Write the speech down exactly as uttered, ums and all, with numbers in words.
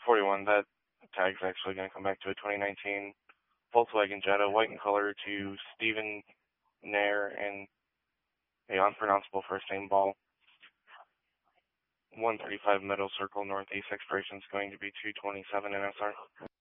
forty-one, that tag's actually going to come back to a twenty nineteen Volkswagen Jetta, white in color, to Stephen Nair, and a unpronounceable first name, Ball. one thirty-five Middle Circle Northeast, expiration is going to be two twenty-seven N S R.